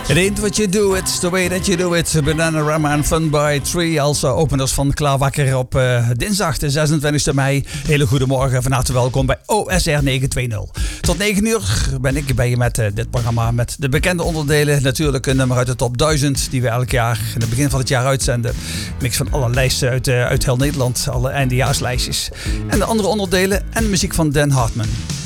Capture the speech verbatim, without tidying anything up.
It ain't what you do, it's the way that you do it. Bananarama en Fun by Three als uh, openers van Klaarwakker op uh, dinsdag de zesentwintigste mei. Hele goede morgen, van harte welkom bij O S R negenhonderdtwintig. Tot negen uur ben ik bij je met uh, dit programma met de bekende onderdelen. Natuurlijk een nummer uit de top duizend die we elk jaar in het begin van het jaar uitzenden. Mix van alle lijsten uit, uh, uit heel Nederland, alle eindejaarslijstjes. En de andere onderdelen en muziek van Dan Hartman.